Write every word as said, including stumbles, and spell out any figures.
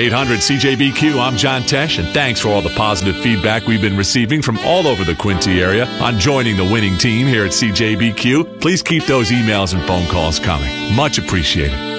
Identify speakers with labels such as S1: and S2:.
S1: eight hundred C J B Q, I'm John Tesh, and thanks for all the positive feedback we've been receiving from all over the Quincy area on joining the winning team here at C J B Q. Please keep those emails and phone calls coming. Much appreciated.